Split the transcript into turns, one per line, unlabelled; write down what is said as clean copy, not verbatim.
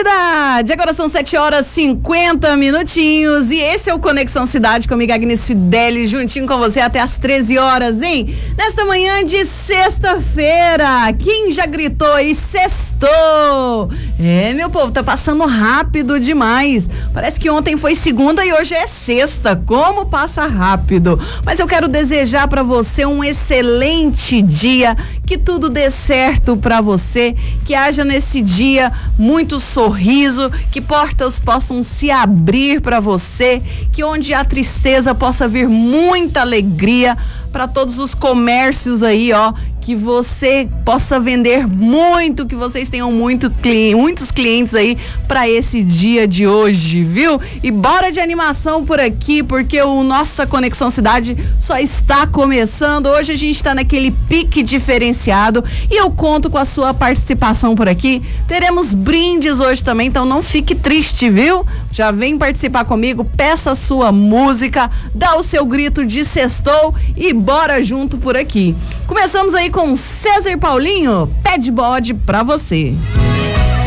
cidade! Agora são 7h50 e esse é o Conexão Cidade comigo, Agnes Fidelis, juntinho com você até as 13 horas, hein? Nesta manhã de sexta-feira, quem já gritou aí, sextou? Meu povo, tá passando rápido demais. Parece que ontem foi segunda e hoje é sexta. Como passa rápido. Mas eu quero desejar pra você um excelente dia, que tudo dê certo pra você, que haja nesse dia muito sorriso, que portas possam se abrir para você, que onde há tristeza possa vir muita alegria para todos os comércios aí, ó, que você possa vender muito, que vocês tenham muitos clientes aí para esse dia de hoje, viu? E bora de animação por aqui, porque o Nossa Conexão Cidade só está começando. Hoje a gente está naquele pique diferenciado e eu conto com a sua participação por aqui. Teremos brindes hoje também, então não fique triste, viu? Já vem participar comigo, peça a sua música, dá o seu grito de sextou e bora junto por aqui. Começamos aí com César Paulinho, pé de bode pra você.